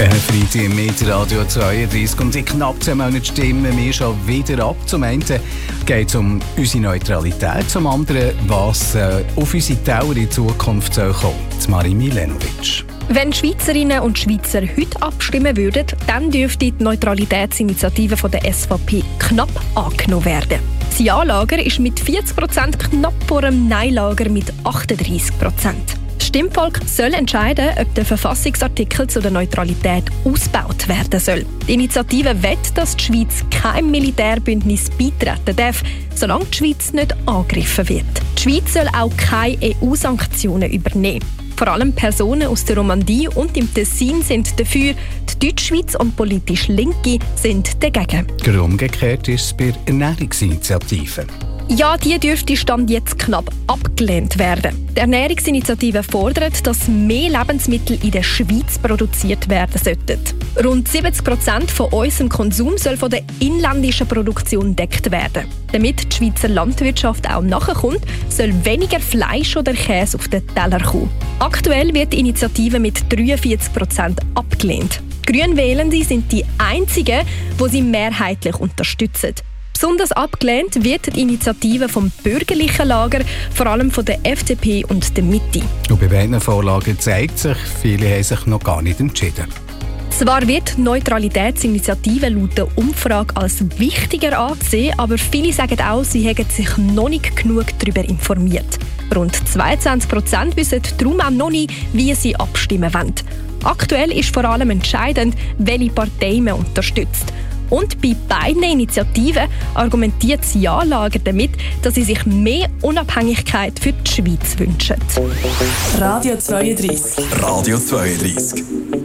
Freitag mit Radio 32 und in knapp 10 Monaten stimmen wir schon wieder ab. Zum einen geht es um unsere Neutralität, zum anderen, was auf unsere Teller in Zukunft kommen soll. Marie Milenovic. Wenn Schweizerinnen und Schweizer heute abstimmen würden, dann dürfte die Neutralitätsinitiative von der SVP knapp angenommen werden. Das Ja-Lager ist mit 40% knapp vor dem Nein-Lager mit 38%. Das Stimmvolk soll entscheiden, ob der Verfassungsartikel zu der Neutralität ausgebaut werden soll. Die Initiative will, dass die Schweiz keinem Militärbündnis beitreten darf, solange die Schweiz nicht angegriffen wird. Die Schweiz soll auch keine EU-Sanktionen übernehmen. Vor allem Personen aus der Romandie und im Tessin sind dafür, die Deutschschweiz und politisch Linke sind dagegen. Umgekehrt ist es bei Ernährungsinitiativen. Ja, die dürfte Stand jetzt knapp abgelehnt werden. Die Ernährungsinitiative fordert, dass mehr Lebensmittel in der Schweiz produziert werden sollten. Rund 70% von unserem Konsum soll von der inländischen Produktion gedeckt werden. Damit die Schweizer Landwirtschaft auch nachkommt, soll weniger Fleisch oder Käse auf den Teller kommen. Aktuell wird die Initiative mit 43% abgelehnt. Grünwählende sind die einzigen, die sie mehrheitlich unterstützen. Besonders abgelehnt wird die Initiative vom bürgerlichen Lager, vor allem von der FDP und der Mitte. Und bei beiden Vorlagen zeigt sich, viele haben sich noch gar nicht entschieden. Zwar wird die Neutralitätsinitiative laut der Umfrage als wichtiger angesehen, aber viele sagen auch, sie hätten sich noch nicht genug darüber informiert. Rund 22% wissen darum auch noch nicht, wie sie abstimmen wollen. Aktuell ist vor allem entscheidend, welche Partei man unterstützt. Und bei beiden Initiativen argumentiert das Ja-Lager damit, dass sie sich mehr Unabhängigkeit für die Schweiz wünschen. Radio 32.